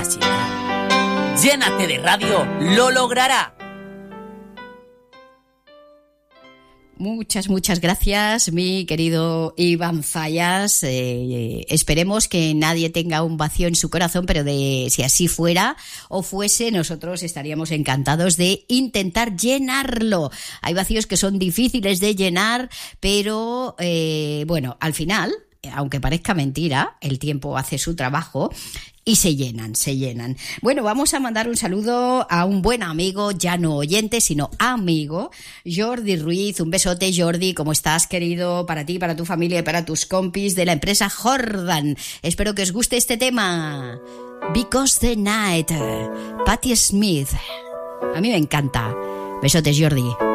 quieras llenar. Llénate de Radio, lo logrará. Muchas gracias, mi querido Iván Zayas. Esperemos que nadie tenga un vacío en su corazón, pero si así fuera o fuese, nosotros estaríamos encantados de intentar llenarlo. Hay vacíos que son difíciles de llenar, pero bueno, al final, aunque parezca mentira, el tiempo hace su trabajo. Y se llenan. Bueno, vamos a mandar un saludo a un buen amigo, ya no oyente, sino amigo, Jordi Ruiz. Un besote, Jordi, ¿cómo estás, querido? Para ti, para tu familia y para tus compis de la empresa Jordan. Espero que os guste este tema. Because the Night, Patti Smith. A mí me encanta. Besotes, Jordi.